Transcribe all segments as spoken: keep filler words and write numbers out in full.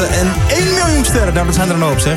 En één miljoen sterren, nou, dat zijn er een hoop, zeg.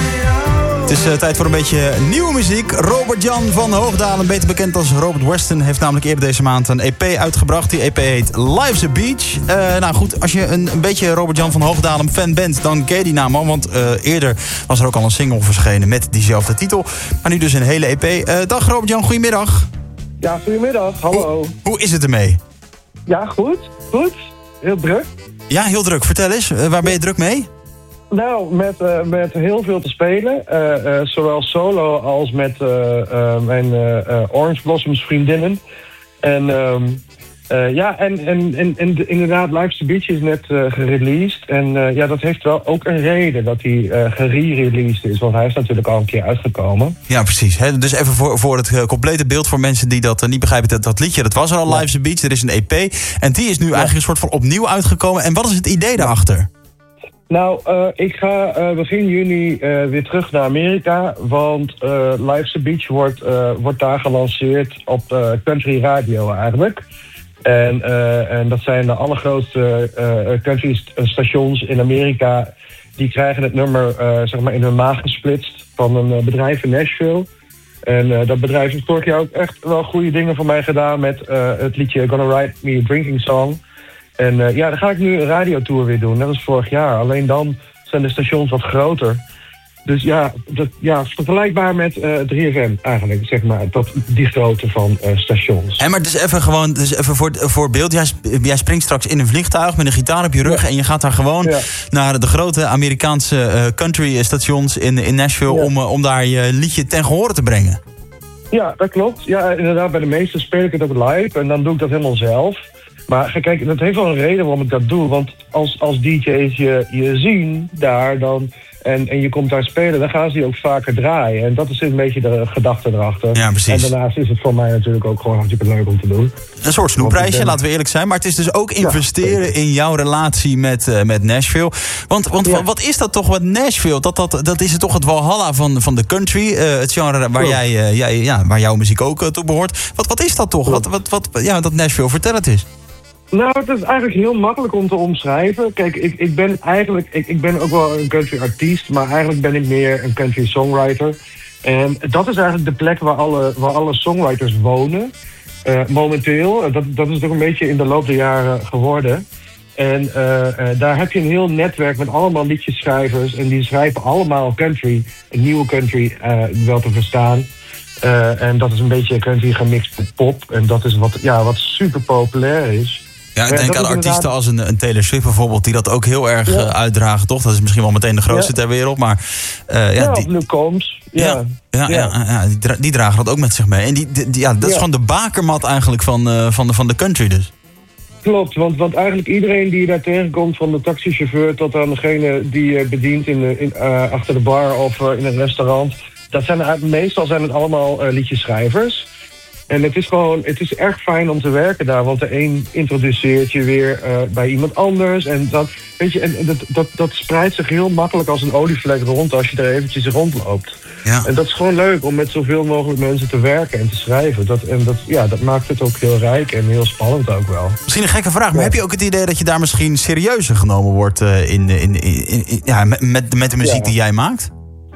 Het is uh, tijd voor een beetje nieuwe muziek. Robert-Jan van Hoogdalen, beter bekend als Robert Weston, heeft namelijk eerder deze maand een E P uitgebracht. Die E P heet Life's a Beach. Uh, nou goed, als je een, een beetje Robert-Jan van Hoogdalen fan bent, dan ken je die naam al. Want uh, eerder was er ook al een single verschenen met diezelfde titel. Maar nu dus een hele E P. Uh, dag Robert-Jan, goedemiddag. Ja, goedemiddag. Hallo. Hoe, hoe is het ermee? Ja, goed. Goed. Heel druk. Ja, heel druk. Vertel eens, uh, waar ben je druk mee? Nou, met, uh, met heel veel te spelen. Uh, uh, zowel solo als met uh, uh, mijn uh, uh, Orange Blossoms vriendinnen. En um, uh, ja, en, en, en, en de, inderdaad, Life's a Beach is net uh, gereleased. En uh, ja, dat heeft wel ook een reden dat hij uh, gere-released is. Want hij is natuurlijk al een keer uitgekomen. Ja, precies. Hè? Dus even voor, voor het uh, complete beeld voor mensen die dat uh, niet begrijpen. Dat, dat liedje, dat was er al, ja. Life's a Beach. Er is een E P. En die is nu ja. eigenlijk een soort van opnieuw uitgekomen. En wat is het idee daarachter? Nou, uh, ik ga uh, begin juni uh, weer terug naar Amerika. Want uh, Life's a Beach wordt, uh, wordt daar gelanceerd op uh, country radio eigenlijk. En, uh, en dat zijn de allergrootste uh, country stations in Amerika. Die krijgen het nummer uh, zeg maar in hun maag gesplitst van een uh, bedrijf in Nashville. En uh, dat bedrijf heeft vorig jaar ook echt wel goede dingen voor mij gedaan met uh, het liedje Gonna Write Me a Drinking Song. En uh, ja, dan ga ik nu een radiotour weer doen. Dat was vorig jaar. Alleen dan zijn de stations wat groter. Dus ja, dat, ja vergelijkbaar met uh, drie F M eigenlijk, zeg maar. Dat, die grootte van uh, stations. En maar dus even gewoon, dus even voor, voor beeld. Jij, jij springt straks in een vliegtuig met een gitaar op je rug. Ja. En je gaat daar gewoon ja. naar de grote Amerikaanse uh, country stations in, in Nashville. Ja. Om, uh, om daar je liedje ten gehore te brengen. Ja, dat klopt. Ja, inderdaad, bij de meeste speel ik het ook live. En dan doe ik dat helemaal zelf. Maar kijk, dat heeft wel een reden waarom ik dat doe. Want als, als D J's je, je zien daar dan, en, en je komt daar spelen, dan gaan ze die ook vaker draaien. En dat is een beetje de gedachte erachter. Ja, precies. En daarnaast is het voor mij natuurlijk ook gewoon hartstikke leuk om te doen. Een soort snoepprijsje, ben... laten we eerlijk zijn. Maar het is dus ook investeren ja, in jouw relatie met, uh, met Nashville. Want, want ja. wat is dat toch, wat Nashville? Dat, dat, dat is het toch het Walhalla van, van de country. Uh, het genre waar, jij, uh, jij, ja, waar jouw muziek ook uh, toe behoort. Wat, wat is dat toch? Wat, wat, wat, ja, dat Nashville, vertel het eens. Nou, het is eigenlijk heel makkelijk om te omschrijven. Kijk, ik, ik ben eigenlijk, ik, ik ben ook wel een country artiest, maar eigenlijk ben ik meer een country songwriter. En dat is eigenlijk de plek waar alle, waar alle songwriters wonen. Uh, momenteel, dat, dat is toch een beetje in de loop der jaren geworden. En uh, uh, daar heb je een heel netwerk met allemaal liedjeschrijvers. En die schrijven allemaal country, een nieuwe country uh, wel te verstaan. Uh, en dat is een beetje country gemixt met pop. En dat is wat, ja, wat super populair is. Ja, ik denk aan artiesten inderdaad... als een, een Taylor Swift bijvoorbeeld, die dat ook heel erg ja. uh, uitdragen, toch? Dat is misschien wel meteen de grootste ja. ter wereld, maar... Uh, ja, ja, die... Luke Combs. Ja, ja, ja, ja. ja, ja die, dra- die dragen dat ook met zich mee. En die, die, die, ja, dat ja. is gewoon de bakermat eigenlijk van, uh, van, de, van de country dus. Klopt, want, want eigenlijk iedereen die daar tegenkomt, van de taxichauffeur tot aan degene die uh, bedient in de, in, uh, achter de bar of uh, in een restaurant... Dat zijn, meestal zijn het allemaal uh, liedjeschrijvers. En het is gewoon, het is erg fijn om te werken daar. Want de een introduceert je weer uh, bij iemand anders. En, dat, weet je, en dat, dat, dat spreidt zich heel makkelijk als een olievlek rond als je er eventjes rondloopt. Ja. En dat is gewoon leuk om met zoveel mogelijk mensen te werken en te schrijven. Dat, en dat, ja, dat maakt het ook heel rijk en heel spannend ook wel. Misschien een gekke vraag, maar ja. heb je ook het idee dat je daar misschien serieuzer genomen wordt uh, in, in, in, in, ja, met, met de muziek ja. die jij maakt?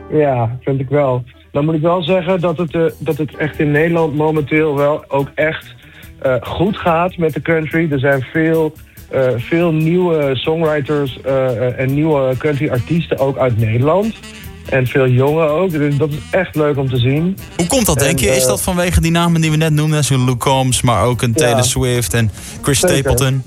Ja, vind ik wel. Dan moet ik wel zeggen dat het, uh, dat het echt in Nederland momenteel wel ook echt uh, goed gaat met de country. Er zijn veel, uh, veel nieuwe songwriters uh, uh, en nieuwe country artiesten ook uit Nederland. En veel jongen ook. Dus dat is echt leuk om te zien. Hoe komt dat, denk en, je? Is dat vanwege die namen die we net noemden? Zo'n Luke Combs, maar ook een Taylor ja, Swift en Chris zeker. Stapleton.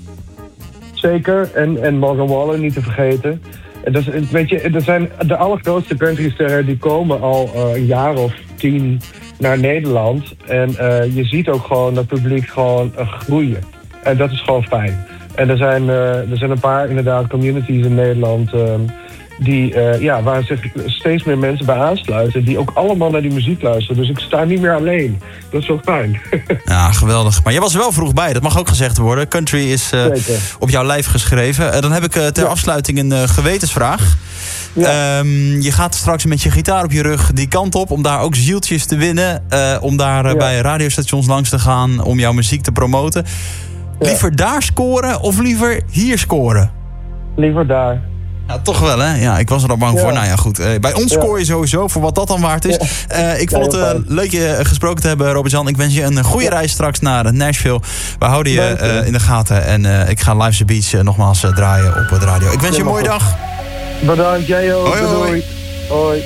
Zeker. En, en Morgan Wallen niet te vergeten. En dat is, weet je, er zijn de allergrootste countrysterren die komen al uh, een jaar of tien naar Nederland. En uh, je ziet ook gewoon dat publiek gewoon uh, groeien. En dat is gewoon fijn. En er zijn, uh, er zijn een paar inderdaad communities in Nederland... Um, die, uh, ja, waar zich steeds meer mensen bij aansluiten... die ook allemaal naar die muziek luisteren. Dus ik sta niet meer alleen. Dat is wel fijn. Ja, geweldig. Maar jij was er wel vroeg bij, dat mag ook gezegd worden. Country is uh, op jouw lijf geschreven. Uh, dan heb ik uh, ter ja. afsluiting een uh, gewetensvraag. Ja. Um, je gaat straks met je gitaar op je rug die kant op... om daar ook zieltjes te winnen. Uh, om daar uh, ja. bij radiostations langs te gaan... om jouw muziek te promoten. Ja. Liever daar scoren of liever hier scoren? Liever daar. Ja, toch wel, hè? Ja, ik was er al bang Ja. voor. Nou ja, goed. Uh, bij ons Ja. scoor je sowieso, voor wat dat dan waard is. Uh, ik vond Ja, het heel uh, leuk je gesproken te hebben, Robert-Jan. Ik wens je een goede ja. reis straks naar Nashville. We houden je uh, in de gaten. En uh, ik ga Life's a Beach uh, nogmaals uh, draaien op de radio. Ik wens je een mooie dag. Bedankt, jij ook. Hoi, hoi. Hoi.